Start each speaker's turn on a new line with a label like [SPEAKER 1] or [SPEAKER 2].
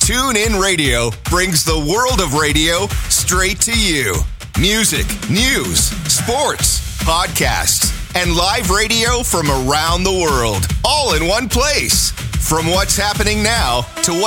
[SPEAKER 1] TuneIn Radio brings the world of radio straight to you. Music, news, sports, podcasts, and live radio from around the world, all in one place. From what's happening now to what